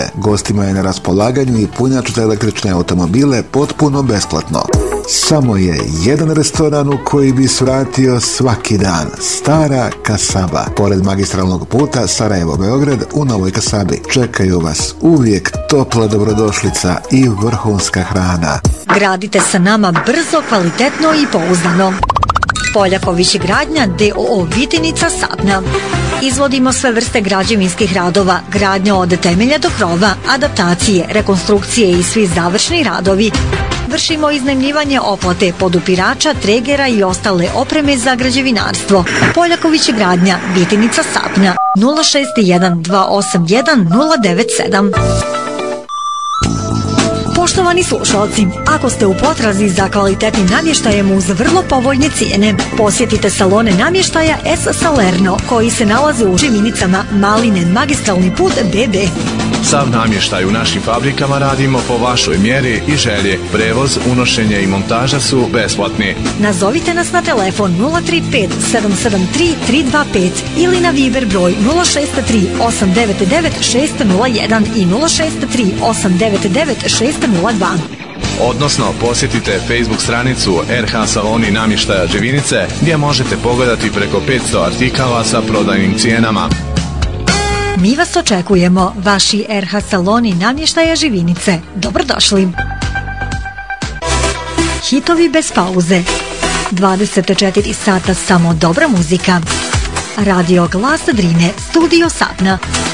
Gostima je na raspolaganju i punjač za električne automobile potpuno besplatno. Samo je jedan restoran u koji bi svratio svaki dan. Stara Kasaba, pored magistralnog puta Sarajevo-Beograd u Novoj Kasabi. Čekaju vas uvijek topla dobrodošlica i vrhunska hrana. Gradite sa nama brzo, kvalitetno i pouzdano. Poljaković gradnja d.o.o. Vitinica Sapna. Izvodimo sve vrste građevinskih radova, gradnja od temelja do krova, adaptacije, rekonstrukcije i svi završni radovi. Vršimo iznajmljivanje oplate podupirača, tregera i ostale opreme za građevinarstvo. Poljaković gradnja, Vitinica Sapna, 061 281 097. Poštovani slušalci, ako ste u potrazi za kvalitetnim namještajem uz vrlo povoljne cijene, posjetite salone namještaja S. Salerno, koji se nalaze u Živinicama, Maline, magistralni put BB. Sav namještaj u našim fabrikama radimo po vašoj mjeri i želji. Prevoz, unošenje i montaža su besplatni. Nazovite nas na telefon 035 773 325 ili na Viber broj 063 899 601 i 063 899 602. Odnosno, posjetite Facebook stranicu RH Saloni namještaja Živinice, gdje možete pogledati preko 500 artikala sa prodajnim cijenama. Mi vas očekujemo, vaši RH Saloni namještaja Živinice. Dobrodošli. Hitovi bez pauze. 24 sata samo dobra muzika. Radio Glas Drine, Studio Sapna.